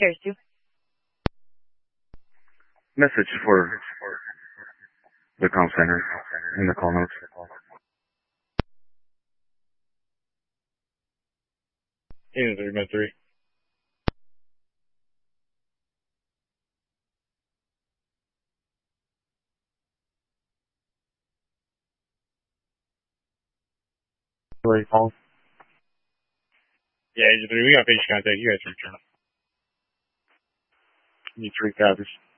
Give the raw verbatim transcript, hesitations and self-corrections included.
cares to? Message for the call center in the call notes. Eight three, med three. Wait, call. Yeah, Agent three, we got patient contact. You guys return. You three copies.